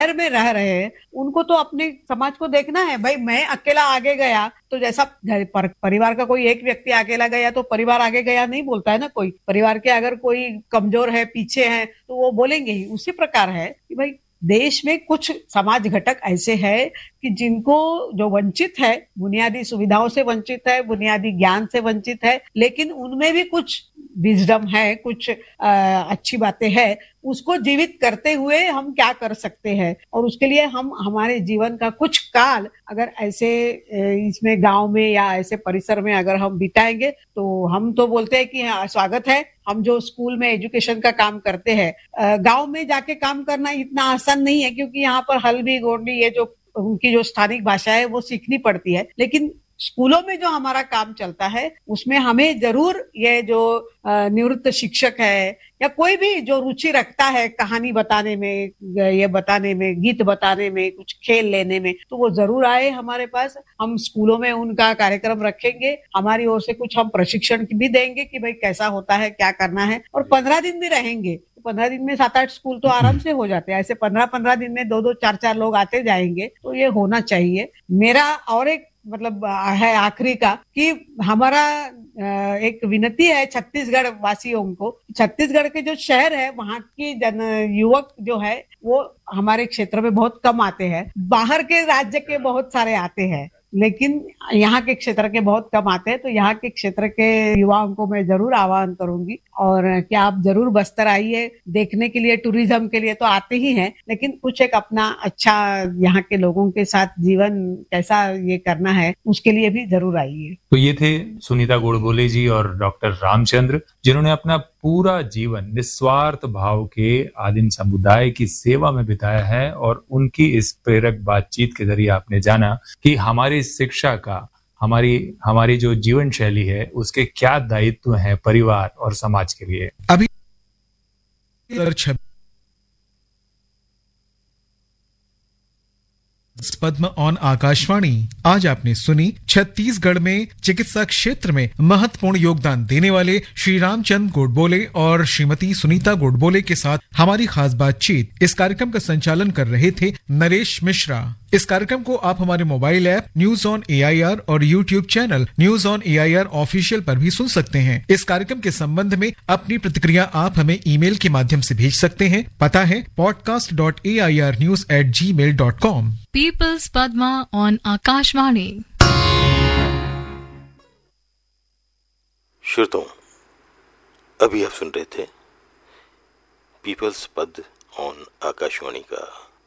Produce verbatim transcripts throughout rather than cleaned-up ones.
शहर में रह रहे हैं उनको तो अपने समाज को देखना है। भाई मैं अकेला आगे गया तो जैसा पर, परिवार का कोई एक व्यक्ति अकेला गया तो परिवार आगे गया नहीं बोलता है ना। कोई परिवार के अगर कोई कमजोर है, पीछे है, तो वो बोलेंगे ही। उसी प्रकार है कि भाई देश में कुछ समाज घटक ऐसे हैं कि जिनको जो वंचित है, बुनियादी सुविधाओं से वंचित है, बुनियादी ज्ञान से वंचित है, लेकिन उनमें भी कुछ विजडम है, कुछ आ, अच्छी बातें हैं, उसको जीवित करते हुए हम क्या कर सकते हैं। और उसके लिए हम हमारे जीवन का कुछ काल अगर ऐसे इसमें गांव में या ऐसे परिसर में अगर हम बिताएंगे तो हम तो बोलते हैं कि हाँ स्वागत है। हम जो स्कूल में एजुकेशन का काम करते हैं, गांव में जाके काम करना इतना आसान नहीं है, क्योंकि यहाँ पर हल्बी गोंडी ये जो उनकी जो स्थानिक भाषा है वो सीखनी पड़ती है। लेकिन स्कूलों में जो हमारा काम चलता है उसमें हमें जरूर ये जो निवृत्त शिक्षक है या कोई भी जो रुचि रखता है कहानी बताने में, ये बताने में, गीत बताने में, कुछ खेल लेने में, तो वो जरूर आए हमारे पास। हम स्कूलों में उनका कार्यक्रम रखेंगे, हमारी ओर से कुछ हम प्रशिक्षण भी देंगे कि भाई कैसा होता है, क्या करना है। और पंद्रह दिन भी रहेंगे, पंद्रह दिन में सात आठ स्कूल तो आराम से हो जाते हैं। ऐसे पंद्रह पंद्रह दिन में दो दो चार चार लोग आते जाएंगे, तो ये होना चाहिए। मेरा और एक मतलब है आखिरी का कि हमारा एक विनती है छत्तीसगढ़ वासियों को। छत्तीसगढ़ के जो शहर है वहाँ की जन युवक जो है वो हमारे क्षेत्र में बहुत कम आते हैं। बाहर के राज्य के बहुत सारे आते हैं, लेकिन यहाँ के क्षेत्र के बहुत कम आते हैं। तो यहाँ के क्षेत्र के युवाओं को मैं जरूर आह्वान करूंगी और कि आप जरूर बस्तर आइए देखने के लिए। टूरिज्म के लिए तो आते ही हैं, लेकिन कुछ एक अपना अच्छा यहाँ के लोगों के साथ जीवन कैसा ये करना है उसके लिए भी जरूर आइए। तो ये थे सुनीता गोडबोले जी और डॉक्टर रामचंद्र, जिन्होंने अपना पूरा जीवन निस्वार्थ भाव के आदिम समुदाय की सेवा में बिताया है। और उनकी इस प्रेरक बातचीत के जरिए आपने जाना कि हमारी शिक्षा का, हमारी हमारी जो जीवन शैली है उसके क्या दायित्व हैं परिवार और समाज के लिए। अभी पद्म ऑन आकाशवाणी। आज आपने सुनी छत्तीसगढ़ में चिकित्सा क्षेत्र में महत्वपूर्ण योगदान देने वाले श्री रामचंद्र गोडबोले और श्रीमती सुनीता गोडबोले के साथ हमारी खास बातचीत। इस कार्यक्रम का संचालन कर रहे थे नरेश मिश्रा। इस कार्यक्रम को आप हमारे mobile app news on AIR और YouTube channel news on AIR official पर भी सुन सकते हैं। इस कार्यक्रम के संबंध में अपनी प्रतिक्रिया आप हमें ईमेल के माध्यम से भेज सकते हैं। पता है podcast dot A I R news at ji mail dot com. Peoples Padma on Akashvani. श्रोताओं, अभी आप सुन रहे थे पीपल्स पद ऑन आकाशवाणी का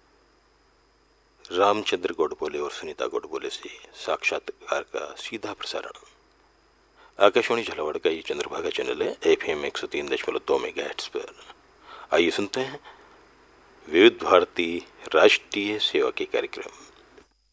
रामचंद्र गोडबोले और सुनीता गोडबोले से साक्षात्कार का सीधा प्रसारण। आकाशवाणी झालावाड़ का ये चंद्रभागा चैनल है एफ एम एक सौ तीन दशमलव दो मेगाहर्ट्ज पर। आइए सुनते हैं विविध भारती राष्ट्रीय सेवा के कार्यक्रम।